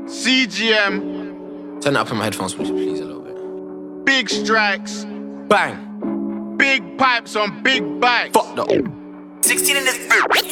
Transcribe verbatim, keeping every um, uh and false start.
C G M. Turn it up in my headphones, would you please, a little bit. Big strikes. Bang. Big pipes on big bikes. Fuck the. sixteen in this.